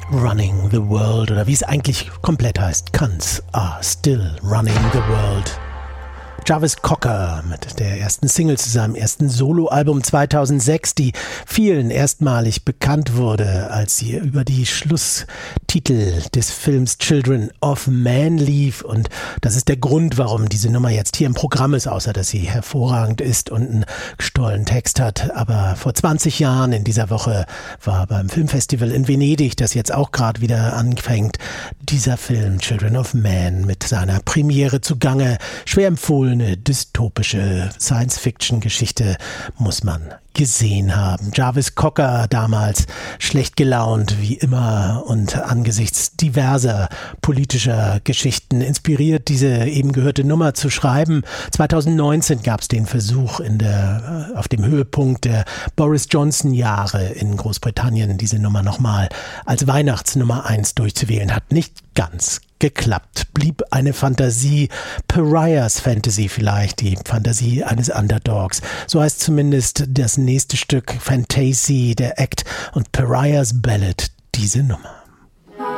Running the World, oder wie es eigentlich komplett heißt, Cunts are still running the world. Jarvis Cocker mit der ersten Single zu seinem ersten Soloalbum 2006, die vielen erstmalig bekannt wurde, als sie über die Schlusstitel des Films Children of Man lief. Und das ist der Grund, warum diese Nummer jetzt hier im Programm ist, außer dass sie hervorragend ist und einen stollen Text hat. Aber vor 20 Jahren in dieser Woche war beim Filmfestival in Venedig, das jetzt auch gerade wieder anfängt, dieser Film Children of Man mit seiner Premiere zugange. Schwer empfohlen. Eine dystopische Science-Fiction-Geschichte muss man gesehen haben. Jarvis Cocker, damals schlecht gelaunt wie immer und angesichts diverser politischer Geschichten inspiriert, diese eben gehörte Nummer zu schreiben. 2019 gab es den Versuch auf dem Höhepunkt der Boris Johnson-Jahre in Großbritannien, diese Nummer nochmal als Weihnachtsnummer 1 durchzuwählen. Hat nicht ganz geklappt. Blieb eine Fantasie, Pariahs Fantasy vielleicht, die Fantasie eines Underdogs. So heißt zumindest das nächste Stück, Fantasy, der Act, und Pariahs Ballad, diese Nummer.